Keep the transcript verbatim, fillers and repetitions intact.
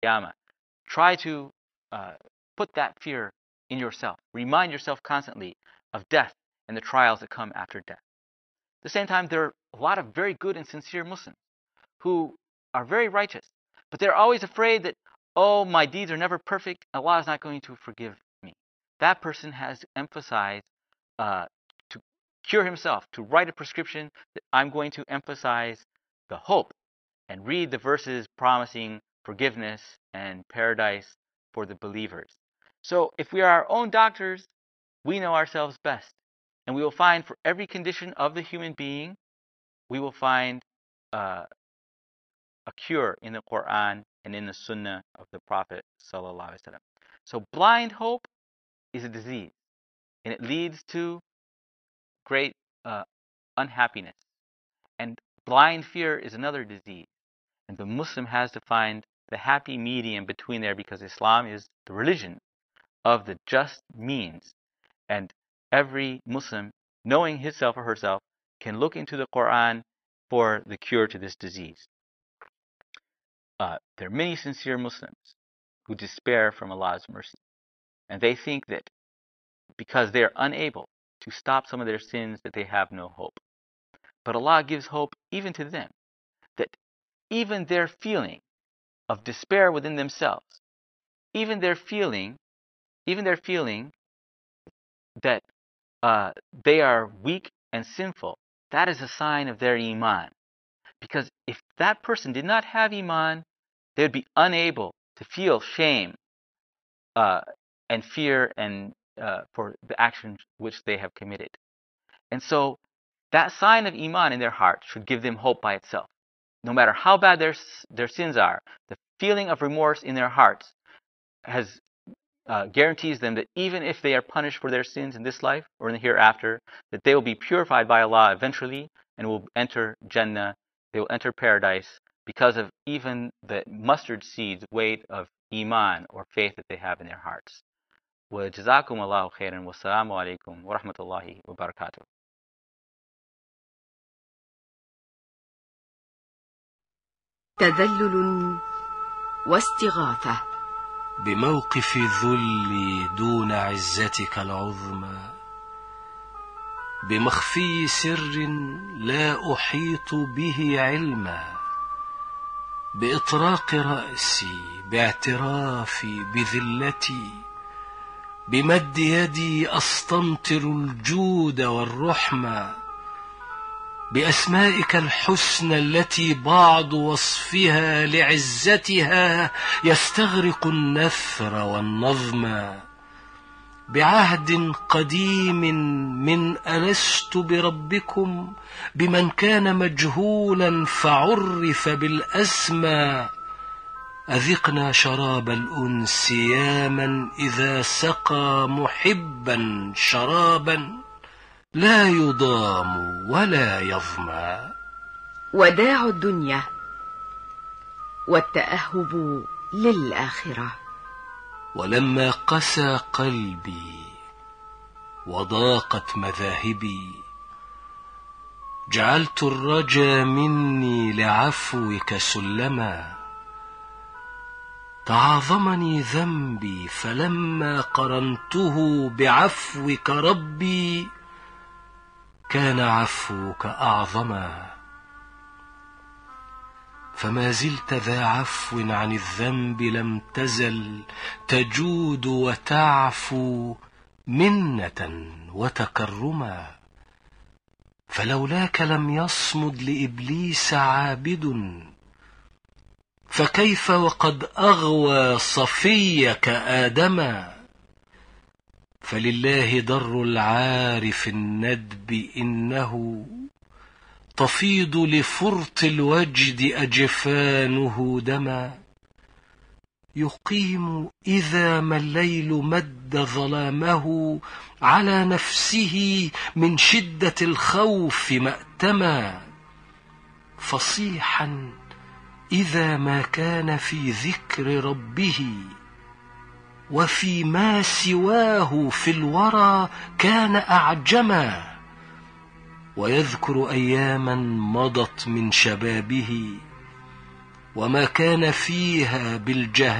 Qiyamah. Try to uh, put that fear in yourself. Remind yourself constantly of death and the trials that come after death. At the same time, there are a lot of very good and sincere Muslims who are very righteous, but they're always afraid that, oh, my deeds are never perfect, Allah is not going to forgive me. That person has emphasized uh, to cure himself, to write a prescription that I'm going to emphasize the hope and read the verses promising forgiveness and paradise for the believers. So if we are our own doctors, we know ourselves best. And we will find for every condition of the human being, we will find uh, a cure in the Quran and in the Sunnah of the Prophet sallallahu alaihi wasallam. So blind hope is a disease, and it leads to great uh, unhappiness. And blind fear is another disease. And the Muslim has to find the happy medium between there, because Islam is the religion of the just means. And every Muslim, knowing himself or herself, can look into the Quran for the cure to this disease. Uh, there are many sincere Muslims who despair from Allah's mercy. And they think that because they are unable to stop some of their sins, that they have no hope. But Allah gives hope even to them, that even their feeling of despair within themselves, even their feeling, even their feeling that uh, they are weak and sinful, that is a sign of their iman. Because if that person did not have iman, they would be unable to feel shame uh, and fear and uh, for the actions which they have committed. And so that sign of iman in their heart should give them hope by itself. No matter how bad their their sins are, the feeling of remorse in their hearts has uh, guarantees them that even if they are punished for their sins in this life or in the hereafter, that they will be purified by Allah eventually and will enter Jannah. They will enter paradise because of even the mustard seed's weight of iman or faith that they have in their hearts. وجزاكم الله خيرا والسلام عليكم ورحمة الله وبركاته. تذلل واستغاثة. بموقف ذلي دون عزتك العظمى، بمخفي سر لا أحيط به علما، بإطراق رأسي، باعترافي بذلتي، بمد يدي أستمطر الجود والرحمة، بأسمائك الحسنى التي بعض وصفها لعزتها يستغرق النثر والنظم، بعهد قديم من ألست بربكم، بمن كان مجهولا فعرف بالأسمى، أذقنا شراب الأنس يا من إذا سقى محبا شرابا لا يضام ولا يظمى. وداع الدنيا والتأهب للآخرة. ولما قسى قلبي وضاقت مذاهبي، جعلت الرجا مني لعفوك سلما، تعاظمني ذنبي فلما قرنته بعفوك ربي كان عفوك أعظما، فما زلت ذا عفو عن الذنب لم تزل تجود وتعفو منة وتكرما، فلولاك لم يصمد لإبليس عابد، فكيف وقد أغوى صفيك آدما، فلله ضر العارف الندب إنه تفيض لفرط الوجد أجفانه دما، يقيم إذا ما الليل مد ظلامه على نفسه من شدة الخوف مأتما، فصيحا إذا ما كان في ذكر ربه، وفي ما سواه في الورى كان أعجما، ويذكر أياما مضت من شبابه وما كان فيها بالجهل